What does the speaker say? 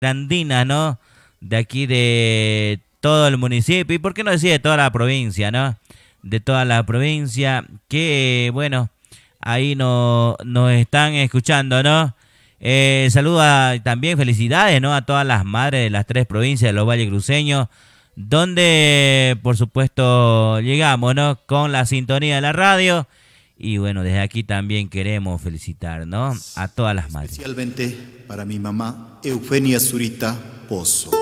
andinas, ¿no? De aquí de todo el municipio, y por qué no decir de toda la provincia, ¿no? De toda la provincia, que bueno, ahí nos están escuchando, ¿no? Saluda también, felicidades, ¿no? A todas las madres de las tres provincias de los Valles Cruceños, donde, por supuesto, llegamos, ¿no? Con la sintonía de la radio. Y bueno, desde aquí también queremos felicitar, ¿no? A todas las madres. Especialmente para mi mamá, Eugenia Zurita Pozo.